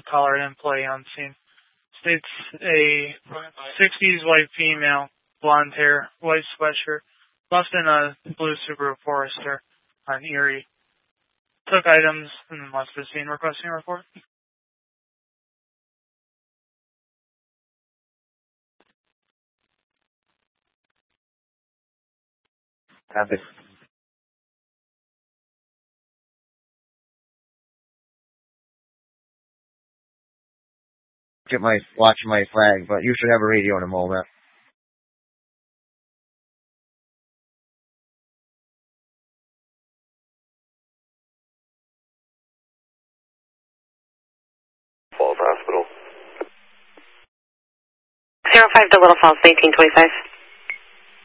Colorado employee on scene. States a 60s white female, blonde hair, white sweatshirt, left in a blue Subaru Forester on Erie. Took items and then left the scene requesting a report. Copy. Watching my flag, but you should have a radio in a moment. Falls Hospital. 05 to Little Falls, 1925.